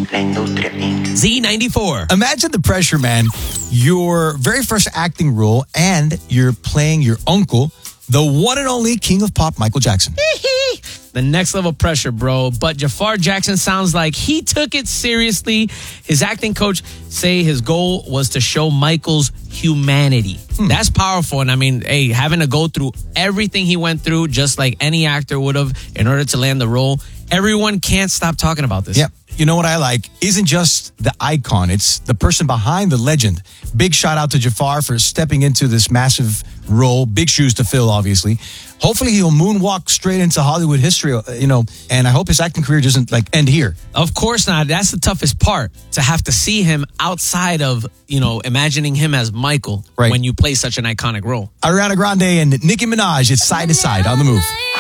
La Industria Inc. Z94. Imagine the pressure, man. Your very first acting role, and you're playing your uncle, the one and only king of pop, Michael Jackson. The next level pressure, bro. But Jafar Jackson sounds like he took it seriously. His acting coach say his goal was to show Michael's humanity. That's powerful. And I mean, hey, having to go through everything he went through, just like any actor would have in order to land the role. Everyone can't stop talking about this. Yep. You know what I like? Isn't just the icon, it's the person behind the legend. Big shout out to Jafar for stepping into this massive role. Big shoes to fill, obviously. Hopefully he'll moonwalk straight into Hollywood history, and I hope his acting career doesn't end here. Of course not. That's the toughest part, to have to see him outside of, imagining him as Michael when you play such an iconic role. Ariana Grande and Nicki Minaj, it's Side to Side on the Move.